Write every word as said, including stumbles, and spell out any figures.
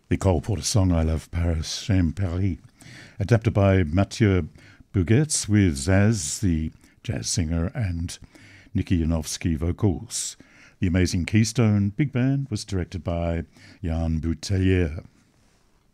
The Cole Porter song I Love Paris, J'aime Paris, adapted by Mathieu Bouguetz with Zaz, the jazz singer, and Nikki Yanofsky vocals. The Amazing Keystone Big Band was directed by Jan Bouteiller.